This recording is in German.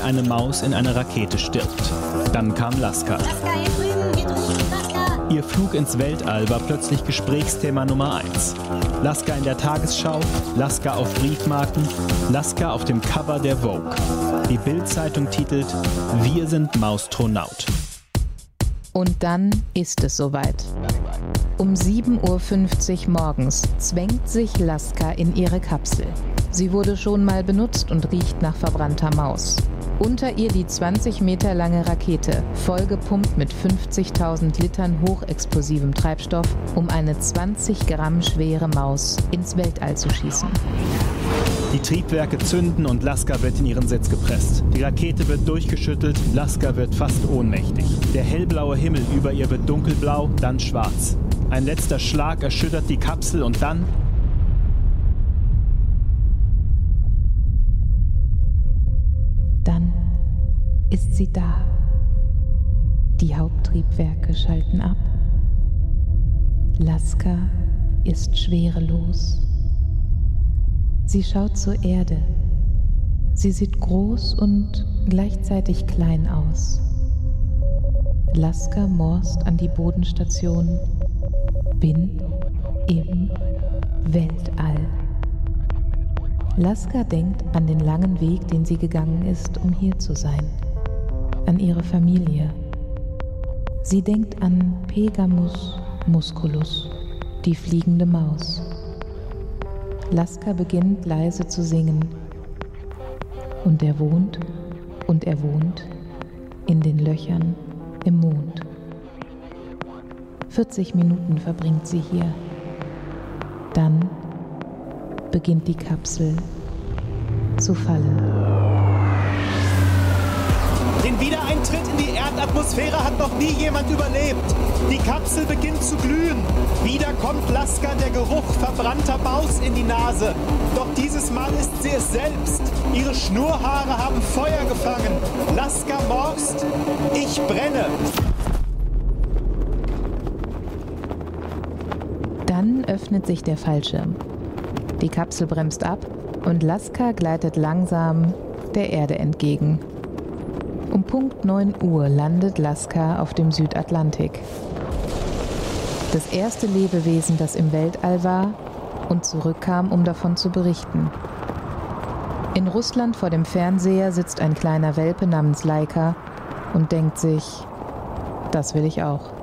eine Maus in einer Rakete stirbt. Dann kam Laska. Ihr Flug ins Weltall war plötzlich Gesprächsthema Nummer 1. Laska in der Tagesschau, Laska auf Briefmarken, Laska auf dem Cover der Vogue. Die Bild-Zeitung titelt: Wir sind Maustronaut. Und dann ist es soweit. Um 7:50 Uhr morgens zwängt sich Laska in ihre Kapsel. Sie wurde schon mal benutzt und riecht nach verbrannter Maus. Unter ihr die 20 Meter lange Rakete, vollgepumpt mit 50.000 Litern hochexplosivem Treibstoff, um eine 20 Gramm schwere Maus ins Weltall zu schießen. Die Triebwerke zünden und Laska wird in ihren Sitz gepresst. Die Rakete wird durchgeschüttelt, Laska wird fast ohnmächtig. Der hellblaue Himmel über ihr wird dunkelblau, dann schwarz. Ein letzter Schlag erschüttert die Kapsel und dann... Dann ist sie da. Die Haupttriebwerke schalten ab. Laska ist schwerelos. Sie schaut zur Erde. Sie sieht groß und gleichzeitig klein aus. Laska morst an die Bodenstation. Bin im Weltall. Laska denkt an den langen Weg, den sie gegangen ist, um hier zu sein. An ihre Familie. Sie denkt an Pegamus musculus, die fliegende Maus. Laska beginnt leise zu singen. Und er wohnt in den Löchern im Mond. 40 Minuten verbringt sie hier. Dann beginnt die Kapsel zu fallen. Den Wiedereintritt in die Erdatmosphäre hat noch nie jemand überlebt. Die Kapsel beginnt zu glühen. Wieder kommt Laska der Geruch verbrannter Maus in die Nase. Doch dieses Mal ist sie es selbst. Ihre Schnurrhaare haben Feuer gefangen. Laska morst: Ich brenne. Dann öffnet sich der Fallschirm. Die Kapsel bremst ab und Laska gleitet langsam der Erde entgegen. Um Punkt 9 Uhr landet Laska auf dem Südatlantik. Das erste Lebewesen, das im Weltall war und zurückkam, um davon zu berichten. In Russland vor dem Fernseher sitzt ein kleiner Welpe namens Laika und denkt sich: Das will ich auch.